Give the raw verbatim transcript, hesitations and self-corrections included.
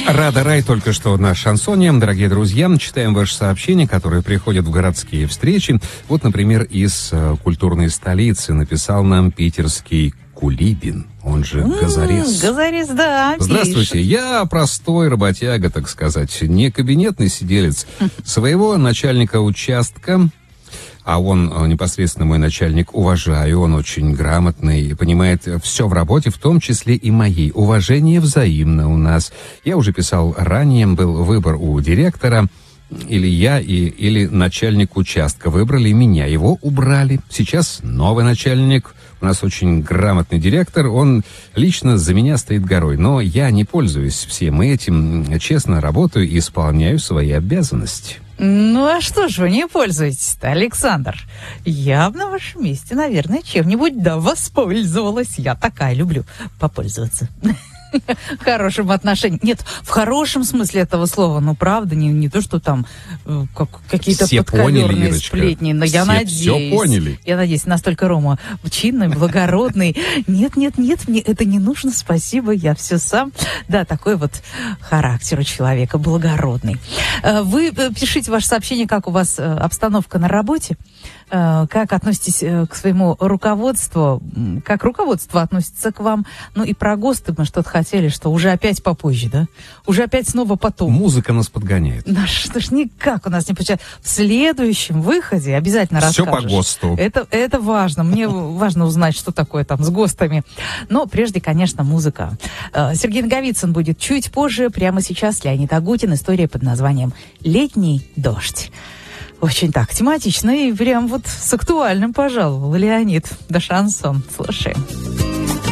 Рада Рай только что на шансоне. Дорогие друзья, читаем ваши сообщения, которые приходят в городские встречи. Вот, например, из э, культурной столицы написал нам питерский Кулибин, он же Газарес. Газарес, да. Здравствуйте, пишет. Я простой работяга, так сказать, не кабинетный сиделец. Своего начальника участка, а он непосредственно мой начальник, уважаю, он очень грамотный, понимает все в работе, в том числе и моей. Уважение взаимно у нас. Я уже писал ранее, был выбор у директора, или я, и, или начальник участка. Выбрали меня, его убрали. Сейчас новый начальник, у нас очень грамотный директор, он лично за меня стоит горой. Но я не пользуюсь всем этим, честно работаю и исполняю свои обязанности. Ну, а что ж вы не пользуетесь-то, Александр? Я бы на вашем месте, наверное, чем-нибудь, да, воспользовалась. Я такая люблю попользоваться. Хорошим отношением. Нет, в хорошем смысле этого слова. Ну, правда, не, не то, что там э, как, какие-то все подковерные поняли, Ирочка. сплетни. Но я все надеюсь. Все поняли. Я надеюсь, настолько Рома чинный, благородный. Нет, нет, нет, мне это не нужно, спасибо, я все сам. Да, такой вот характер у человека, благородный. Э, вы пишите ваше сообщение, как у вас э, обстановка на работе. Как относитесь к своему руководству, как руководство относится к вам. Ну и про ГОСТы мы что-то хотели, что уже опять попозже, да? Уже опять снова потом. Музыка нас подгоняет. Да что ж никак у нас не получается. В следующем выходе обязательно расскажешь. Все по ГОСТу. Это, это важно. Мне важно узнать, что такое там с ГОСТами. Но прежде, конечно, музыка. Сергей Наговицын будет чуть позже. Прямо сейчас Леонид Агутин. История под названием «Летний дождь». Очень так тематично и прям вот с актуальным пожаловал Леонид. Да шансон. Слушаем.